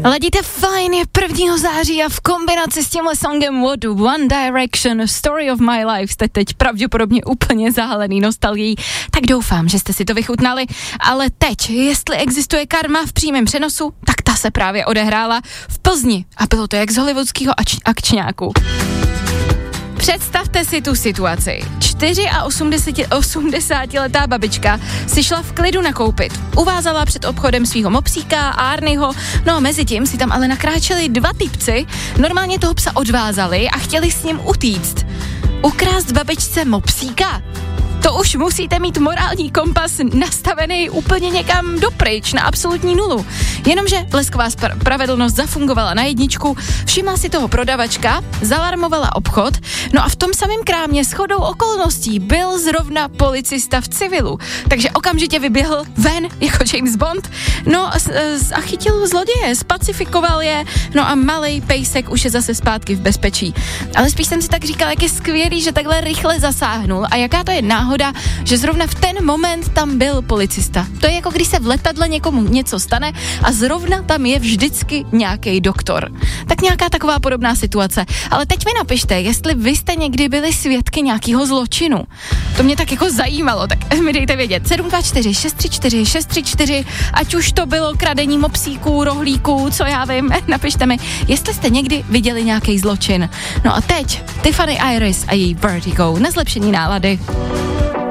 Ladíte fajn, je 1. září a v kombinaci s tímhle songem What One Direction, Story of My Life jste teď pravděpodobně úplně zahalený nostalgií, tak doufám, že jste si to vychutnali, ale teď, jestli existuje karma v přímém přenosu, tak ta se právě odehrála v Plzni a bylo to jak z hollywoodského akčňáku. Představte si tu situaci. 80letá babička si šla v klidu nakoupit. Uvázala před obchodem svýho mopsíka, Arnyho, no a mezi tím si tam ale nakráčeli 2 typci, normálně toho psa odvázali a chtěli s ním utíct. Ukrást babičce mopsíka? To už musíte mít morální kompas nastavený úplně někam dopryč, na absolutní nulu. Jenomže blesková spravedlnost zafungovala na 1, všimla si toho prodavačka, zalarmovala obchod, no a v tom samém krámě shodou okolností byl zrovna policista v civilu, takže okamžitě vyběhl ven jako James Bond, no a chytil zloděje, spacifikoval je, no a malej pejsek už je zase zpátky v bezpečí. Ale spíš jsem si tak říkala, jak je skvělý, že takhle rychle zasáhnul a jaká to je náhoda, že zrovna v ten moment tam byl policista. To je jako když se v letadle někomu něco stane a zrovna tam je vždycky nějaký doktor. Tak nějaká taková podobná situace. Ale teď mi napište, jestli vy jste někdy byli svědky nějakého zločinu. To mě tak jako zajímalo, tak mi dejte vědět. 724 634 634, ať už to bylo kradení mopsíků, rohlíků, co já vím, napište mi, jestli jste někdy viděli nějaký zločin. No a teď Tiffany Iris a její Vertigo na zlepšení nálady.